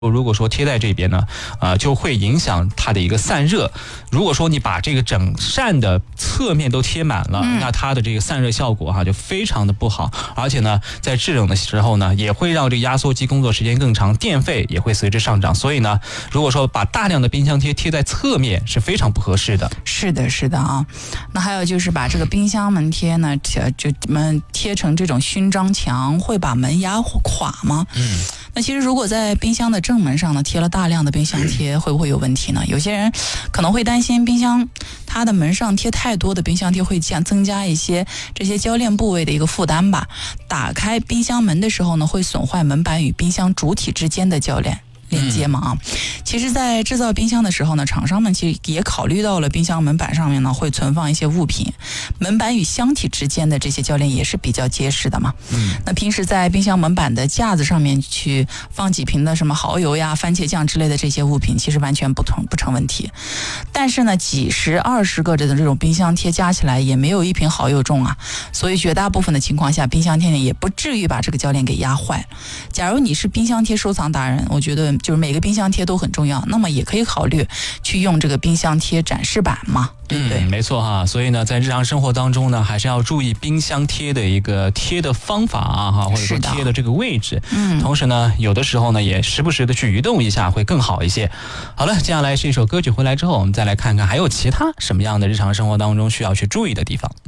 如果说贴在这边呢，就会影响它的一个散热。如果说你把这个整扇的侧面都贴满了，那它的这个散热效果就非常的不好，而且呢，在制冷的时候呢，也会让这个压缩机工作时间更长，电费也会随之上涨。所以呢，如果说把大量的冰箱贴贴在侧面是非常不合适的。 是的，是的啊。那还有就是把这个冰箱门贴呢，贴成这种勋章墙，会把门压垮吗？那其实如果在冰箱的正门上呢贴了大量的冰箱贴，会不会有问题呢？有些人可能会担心冰箱它的门上贴太多的冰箱贴会增加一些这些交链部位的一个负担吧。打开冰箱门的时候呢，会损坏门板与冰箱主体之间的交链连接嘛。其实在制造冰箱的时候呢，厂商们其实也考虑到了冰箱门板上面呢会存放一些物品，门板与箱体之间的这些交链也是比较结实的嘛。那平时在冰箱门板的架子上面去放几瓶的什么蚝油呀、番茄酱之类的这些物品，其实完全不成问题。但是呢，几十20个的这种冰箱贴加起来也没有一瓶蚝油重啊，所以绝大部分的情况下，冰箱贴呢也不至于把这个交链给压坏。假如你是冰箱贴收藏达人，我觉得就是每个冰箱贴都很重要，那么也可以考虑去用这个冰箱贴展示板嘛，对不对？ 没错哈。所以呢，在日常生活当中呢，还是要注意冰箱贴的一个贴的方法或者说贴的这个位置。同时呢，有的时候呢，也时不时的去移动一下会更好一些。好了，接下来是一首歌曲，回来之后我们再来看看还有其他什么样的日常生活当中需要去注意的地方。